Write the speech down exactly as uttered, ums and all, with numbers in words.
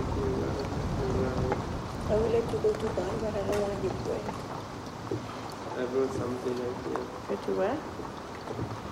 take you around. I would like to go to Bali, but I don't want to give way. I brought something right here. Go to where?